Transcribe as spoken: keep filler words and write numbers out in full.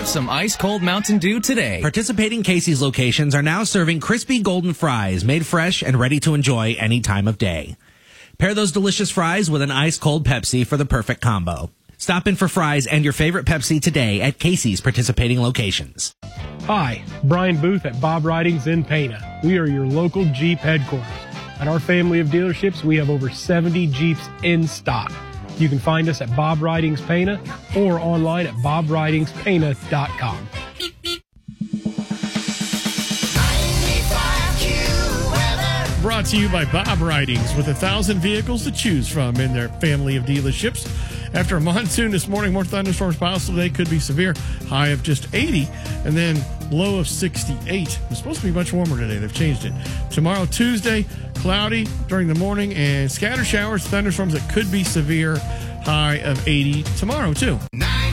Have some ice-cold Mountain Dew today. Participating Casey's locations are now serving crispy golden fries made fresh and ready to enjoy any time of day. Pair those delicious fries with an ice-cold Pepsi for the perfect combo. Stop in for fries and your favorite Pepsi today at Casey's participating locations. Hi, Brian Booth at Bob Ridings in Pana. We are your local Jeep headquarters. At our family of dealerships, we have over seventy Jeeps in stock. You can find us at Bob Ridings Pana or online at bob ridings pana dot com. Brought to you by Bob Ridings, with a thousand vehicles to choose from in their family of dealerships. After a monsoon this morning, more thunderstorms possible today. Could be severe. High of just eighty, and then low of sixty-eight. It's supposed to be much warmer today. They've changed it. Tomorrow, Tuesday, cloudy during the morning and scattered showers, thunderstorms that could be severe. High of eighty tomorrow, too.